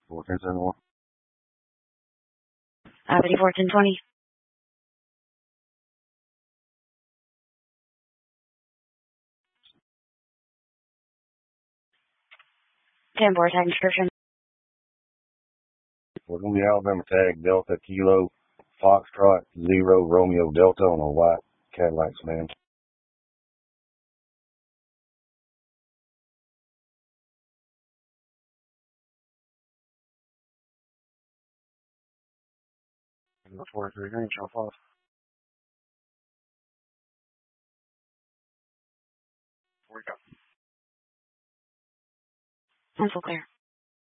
1471. 1420. 10-4 tag description. We're going to be Alabama tag Delta Kilo Foxtrot 0 Romeo Delta on a white Cadillac sedan. Got 43 green, jump off. Where you go? Pencil clear.